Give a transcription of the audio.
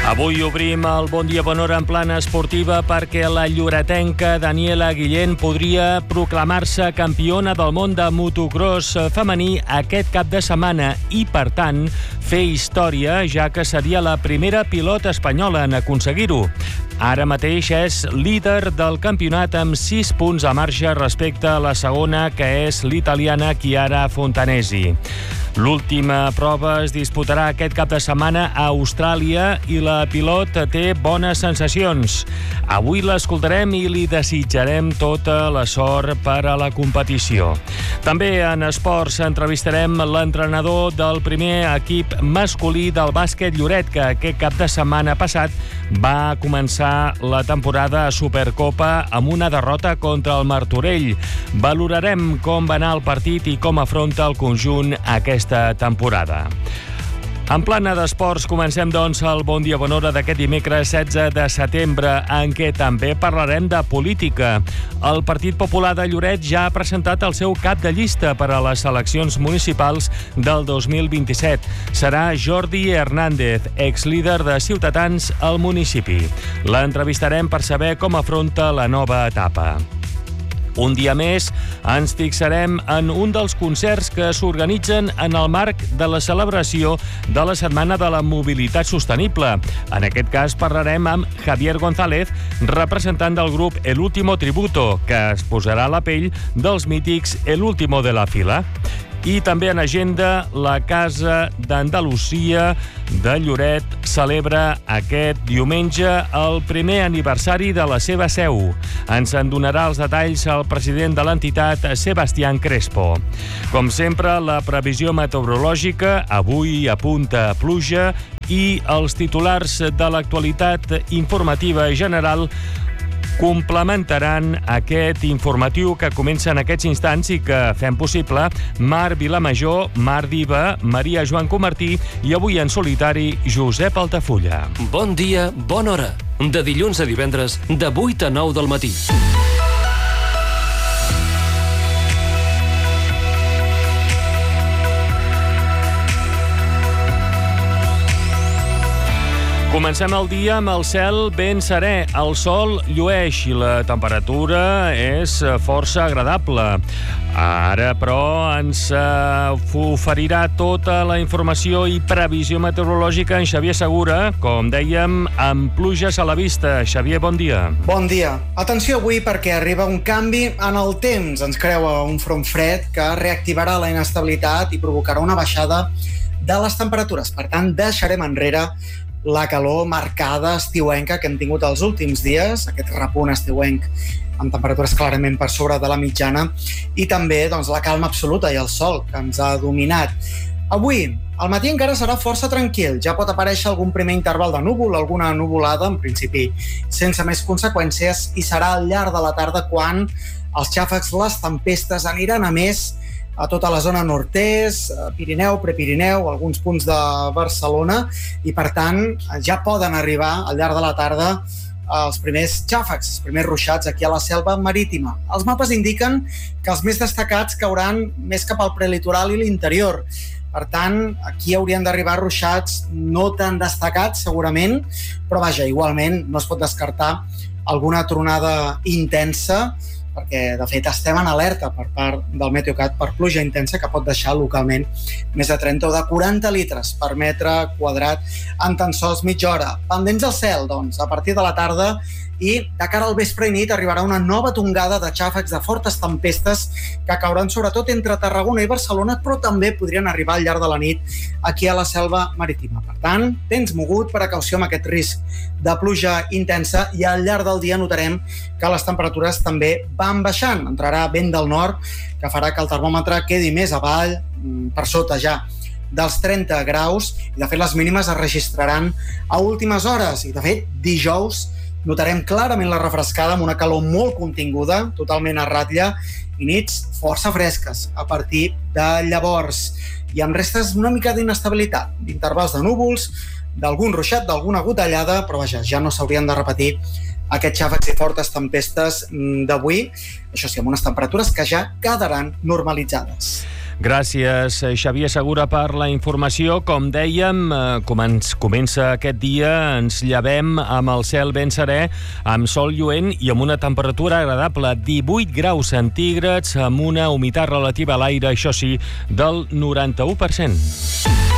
Avui obrim el Bon Dia Bon Hora en plana esportiva perquè la lloretenca Daniela Guillén podria proclamar-se campiona del món de motocross femení aquest cap de setmana i, per tant, fer història, ja que seria la primera pilota espanyola en aconseguir-ho. Ara mateix és líder del campionat amb 6 punts a marge respecte a la segona, que és l'italiana Chiara Fontanesi. L'última prova es disputarà aquest cap de setmana a Austràlia i la pilot té bones sensacions. Avui l'escoltarem i li desitjarem tota la sort per a la competició. També en esports entrevistarem l'entrenador del primer equip masculí del bàsquet Lloret, que aquest cap de setmana passat va començar la temporada a Supercopa amb una derrota contra el Martorell. Valorarem com va anar el partit i com afronta el conjunt aquesta temporada. En plana d'esports comencem, doncs, el Bon Dia Bon Hora d'aquest dimecres 16 de setembre, en què també parlarem de política. El Partit Popular de Lloret ja ha presentat el seu cap de llista per a les eleccions municipals del 2027. Serà Jordi Hernández, exlíder de Ciutadans al municipi. L'entrevistarem per saber com afronta la nova etapa. Un dia més ens fixarem en un dels concerts que s'organitzen en el marc de la celebració de la Setmana de la Mobilitat Sostenible. En aquest cas parlarem amb Javier González, representant del grup El Último Tributo, que es posarà a la pell dels mítics El Último de la Fila. I també en agenda, la Casa d'Andalusia de Lloret celebra aquest diumenge el primer aniversari de la seva seu. Ens en donarà els detalls el president de l'entitat, Sebastián Crespo. Com sempre, la previsió meteorològica, avui apunta pluja, i els titulars de l'actualitat informativa general complementaran aquest informatiu que comença en aquests instants i que fem possible Mar Vilamajor, Mar Diva, Maria Joan Comartí i avui en solitari Josep Altafulla. Bon dia, bona hora. De dilluns a divendres, de 8 a 9 del matí. Comencem el dia amb el cel ben serè. El sol llueix i la temperatura és força agradable. Ara, però, ens oferirà tota la informació i previsió meteorològica en Xavier Segura, com dèiem, amb pluges a la vista. Xavier, bon dia. Bon dia. Atenció avui perquè arriba un canvi en el temps. Ens creua un front fred que reactivarà la inestabilitat i provocarà una baixada de les temperatures. Per tant, deixarem enrere la calor marcada estiuenca que hem tingut els últims dies, aquest repunt estiuenc amb temperatures clarament per sobre de la mitjana, i també doncs, la calma absoluta i el sol que ens ha dominat. Avui, al matí encara serà força tranquil, ja pot aparèixer algun primer interval de núvol, alguna nuvolada, en principi sense més conseqüències, i serà al llarg de la tarda quan els xàfecs, les tempestes aniran a més a tota la zona nord-est, Pirineu, Prepirineu, alguns punts de Barcelona, i per tant ja poden arribar al llarg de la tarda els primers xàfecs, els primers ruixats aquí a la selva marítima. Els mapes indiquen que els més destacats cauran més cap al prelitoral i l'interior. Per tant, aquí haurien d'arribar ruixats no tan destacats, segurament, però vaja, igualment no es pot descartar alguna tronada intensa, perquè, de fet, estem en alerta per part del Meteocat per pluja intensa que pot deixar localment més de 30 o de 40 litres per metre quadrat en tan sols mitja hora. Pendents al cel, doncs, a partir de la tarda, i de cara al vespre i nit arribarà una nova tongada de xàfecs de fortes tempestes que cauran sobretot entre Tarragona i Barcelona, però també podrien arribar al llarg de la nit aquí a la selva marítima. Per tant, temps mogut, precaució amb aquest risc de pluja intensa, i al llarg del dia notarem que les temperatures també van baixant. Entrarà vent del nord que farà que el termòmetre quedi més avall, per sota ja dels 30 graus, i de fet les mínimes es registraran a últimes hores, i de fet dijous notarem clarament la refrescada amb una calor molt continguda, totalment a ratlla, i nits força fresques a partir de llavors, i amb restes una mica d'inestabilitat, d'intervals de núvols, d'algun ruixat, d'alguna gotellada, però vaja, ja no s'haurien de repetir aquests xàfecs i fortes tempestes d'avui, això sí, amb unes temperatures que ja quedaran normalitzades. Gràcies, Xavier Segura, per la informació. Com dèiem, comença aquest dia, ens llevem amb el cel ben serè, amb sol lluent i amb una temperatura agradable, 18 graus centígrads, amb una humitat relativa a l'aire, això sí, del 91%.